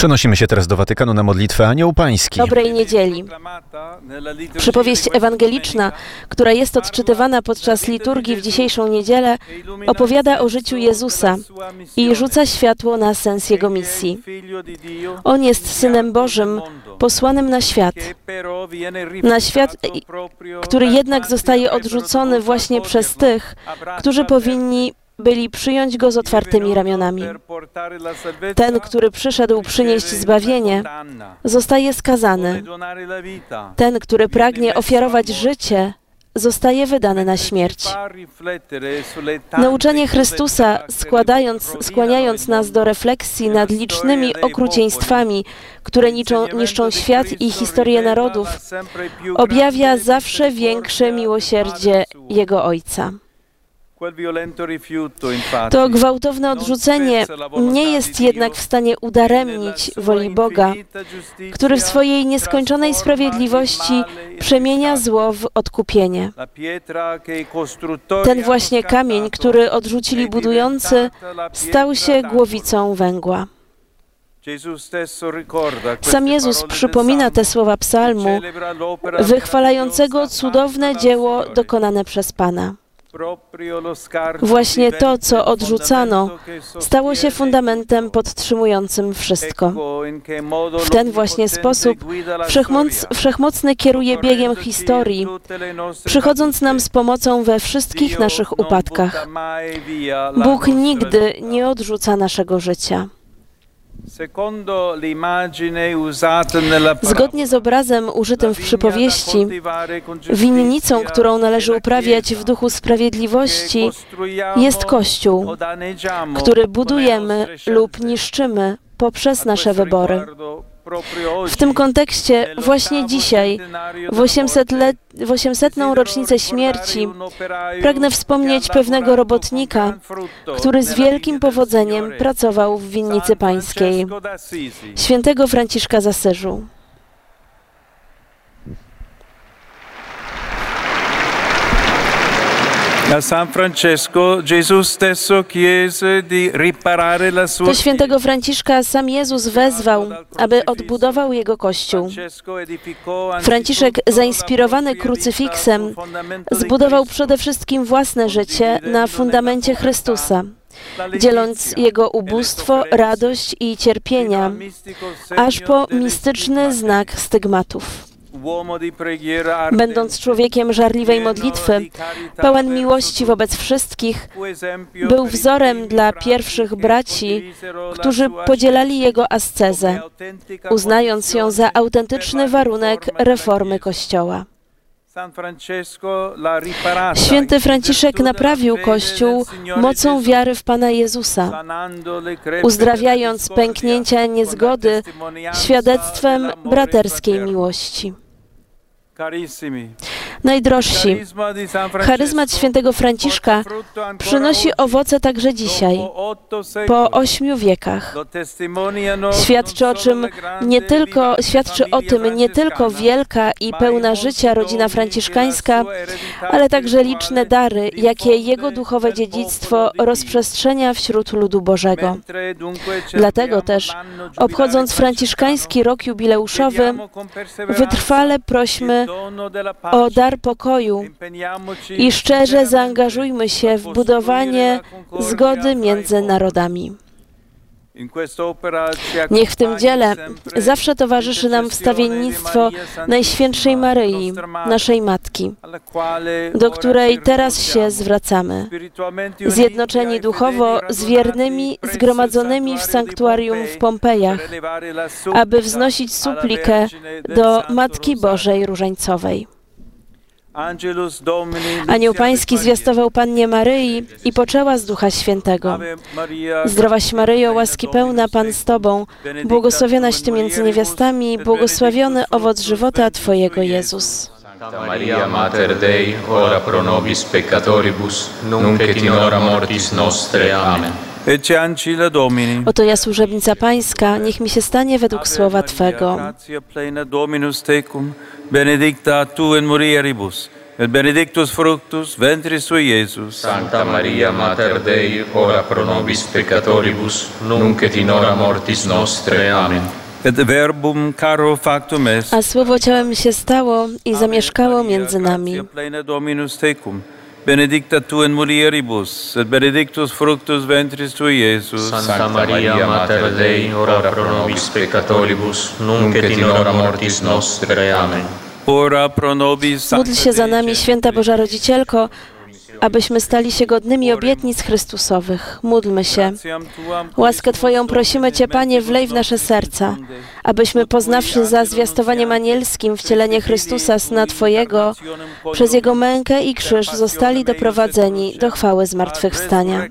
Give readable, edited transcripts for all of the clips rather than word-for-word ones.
Przenosimy się teraz do Watykanu na modlitwę Anioł Pański. Dobrej niedzieli. Przypowieść ewangeliczna, która jest odczytywana podczas liturgii w dzisiejszą niedzielę, opowiada o życiu Jezusa i rzuca światło na sens Jego misji. On jest Synem Bożym, posłanym na świat, który jednak zostaje odrzucony właśnie przez tych, którzy powinni byli przyjąć Go z otwartymi ramionami. Ten, który przyszedł przynieść zbawienie, zostaje skazany. Ten, który pragnie ofiarować życie, zostaje wydany na śmierć. Nauczanie Chrystusa, skłaniając nas do refleksji nad licznymi okrucieństwami, które niszczą świat i historię narodów, objawia zawsze większe miłosierdzie Jego Ojca. To gwałtowne odrzucenie nie jest jednak w stanie udaremnić woli Boga, który w swojej nieskończonej sprawiedliwości przemienia zło w odkupienie. Ten właśnie kamień, który odrzucili budujący, stał się głowicą węgła. Sam Jezus przypomina te słowa psalmu, wychwalającego cudowne dzieło dokonane przez Pana. Właśnie to, co odrzucano, stało się fundamentem podtrzymującym wszystko. W ten właśnie sposób Wszechmocny kieruje biegiem historii, przychodząc nam z pomocą we wszystkich naszych upadkach. Bóg nigdy nie odrzuca naszego życia. Zgodnie z obrazem użytym w przypowieści, winnicą, którą należy uprawiać w duchu sprawiedliwości, jest Kościół, który budujemy lub niszczymy poprzez nasze wybory. W tym kontekście właśnie dzisiaj, w 800. rocznicę śmierci, pragnę wspomnieć pewnego robotnika, który z wielkim powodzeniem pracował w winnicy pańskiej, świętego Franciszka z Asyżu. Do świętego Franciszka sam Jezus wezwał, aby odbudował jego Kościół. Franciszek, zainspirowany krucyfiksem, zbudował przede wszystkim własne życie na fundamencie Chrystusa, dzieląc Jego ubóstwo, radość i cierpienia, aż po mistyczny znak stygmatów. Będąc człowiekiem żarliwej modlitwy, pełen miłości wobec wszystkich, był wzorem dla pierwszych braci, którzy podzielali jego ascezę, uznając ją za autentyczny warunek reformy Kościoła. Święty Franciszek naprawił Kościół mocą wiary w Pana Jezusa, uzdrawiając pęknięcia niezgody świadectwem braterskiej miłości. Najdrożsi, charyzmat świętego Franciszka przynosi owoce także dzisiaj, po 8 wiekach. Świadczy o tym nie tylko wielka i pełna życia rodzina franciszkańska, ale także liczne dary, jakie jego duchowe dziedzictwo rozprzestrzenia wśród ludu Bożego. Dlatego też, obchodząc franciszkański rok jubileuszowy, wytrwale prośmy o dar pokoju i szczerze zaangażujmy się w budowanie zgody między narodami. Niech w tym dziele zawsze towarzyszy nam wstawiennictwo Najświętszej Maryi, naszej Matki, do której teraz się zwracamy, zjednoczeni duchowo z wiernymi zgromadzonymi w sanktuarium w Pompejach, aby wznosić suplikę do Matki Bożej Różańcowej. Anioł Pański zwiastował Pannie Maryi i poczęła z Ducha Świętego. Zdrowaś Maryjo, łaski pełna, Pan z Tobą, błogosławionaś Ty między niewiastami, błogosławiony owoc żywota Twojego, Jezus. Santa Maria, Mater Dei, ora pro nobis peccatoribus, nunc et in hora mortis nostre. Amen. Oto ja, służebnica Pańska, niech mi się stanie według słowa Twego. Benedicta tu in mulieribus, et benedictus fructus ventris sui, Iesus. Sancta Maria, Mater Dei, ora pro nobis peccatoribus, nunc et in hora mortis nostre. Amen. Et verbum caro factum est. A Słowo ciałem się stało i zamieszkało między nami. Gratia plena Dominus tecum. Benedicta tu in mulieribus, et benedictus fructus ventris tui, Iesus. Sancta Maria, Mater Dei, ora pro nobis peccatoribus, nunc et in hora mortis nostre. Amen. Ora pro nobis. Módl się za nami, Święta Boża Rodzicielko, abyśmy stali się godnymi obietnic Chrystusowych. Módlmy się. Łaskę Twoją prosimy Cię, Panie, wlej w nasze serca, abyśmy poznawszy za zwiastowaniem anielskim wcielenie Chrystusa, Syna Twojego, przez Jego mękę i krzyż zostali doprowadzeni do chwały zmartwychwstania.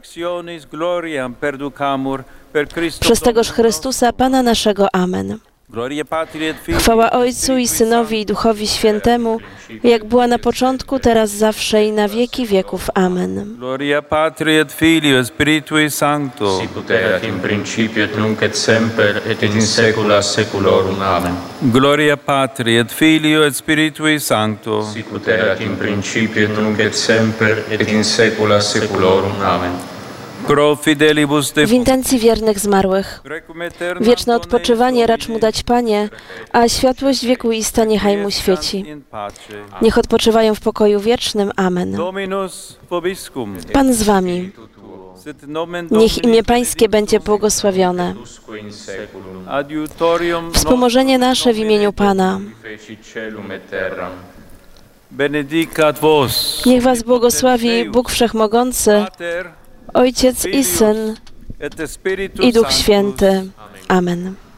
Przez tegoż Chrystusa, Pana naszego. Amen. Chwała Ojcu i Synowi i Duchowi Świętemu, jak była na początku, teraz, zawsze i na wieki wieków. Amen. Gloria Patri et Filio et Spiritui Sancto. Sicut erat in principio et nunc et semper et in saecula saeculorum. Amen. Gloria Patri et Filio et Spiritui Sancto. Sicut erat in principio et nunc et semper et in saecula saeculorum. Amen. Pro fidelibus W intencji wiernych zmarłych. Wieczne odpoczywanie racz mu dać, Panie, a światłość wiekuista niechaj mu świeci. Niech odpoczywają w pokoju wiecznym. Amen. Dominus vobiscum. Pan z wami. Sit nomen Niech imię Pańskie będzie błogosławione. adiutorium Wspomożenie nasze w imieniu Pana. benedicat vos. Niech was błogosławi Bóg Wszechmogący, Pater Ojciec i Syn et Spiritus i Duch Sanctus. Święty. Amen.